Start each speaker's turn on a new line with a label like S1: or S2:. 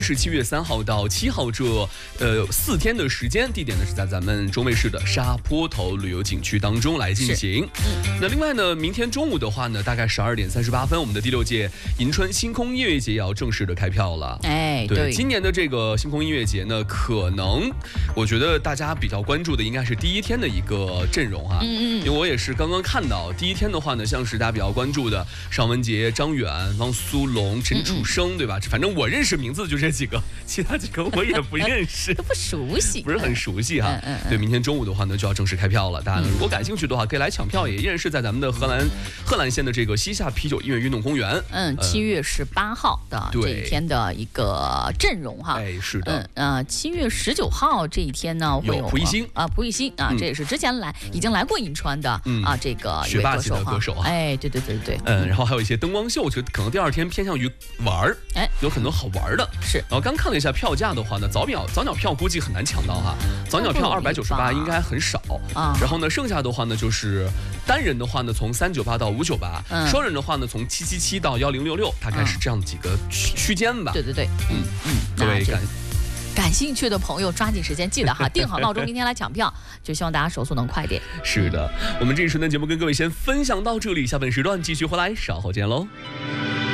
S1: 是7月3号到7号这4天的时间，地点呢是在咱们中卫市的沙坡头旅游景区当中来进行。那另外呢，明天中午的话呢，大概12点38分，我们的第6届银川星空音乐节也要正式的开票了。
S2: 哎，
S1: 对，今年的这个星空音乐节呢，可能我觉得大家比较关注的应该是第1天的一个阵容哈。因为我也是刚刚看到第1天的话呢，像是大家比较关注的尚雯婕、张远、汪苏泷、陈楚生，对吧？反正我认识名字就这几个，其他几个我也不认识，
S2: 都不熟悉，
S1: 不是很熟悉哈。对，明天中午的话呢就要正式开票了，大家如果感兴趣的话，可以来抢票，也依然是在咱们的贺兰县的这个西夏啤酒音乐运动公园。
S2: 7月18号的这一天的一个阵容哈。
S1: 哎，是的。
S2: 7月19号这一天呢，会有
S1: 蒲熠星
S2: 蒲熠星啊，这也是之前已经来过银川的这个
S1: 学霸级的歌手哈。
S2: 哎，对。
S1: 然后还有一些灯光秀，就可能第2天偏向于玩儿，有很多好玩的。
S2: 是。
S1: 然后刚看了一下票价的话呢，早鸟票估计很难抢到哈，早鸟票298应该很少啊。然后呢，剩下的话呢就是单人的话呢从398到598，双人的话呢从777到1066，大概是这样几个区间吧。
S2: 对。
S1: 各位
S2: 感兴趣的朋友抓紧时间记得哈，定好闹钟，明天来抢票，就希望大家手速能快点。
S1: 是的，我们这一时段节目跟各位先分享到这里，下半时段继续回来，稍后见喽。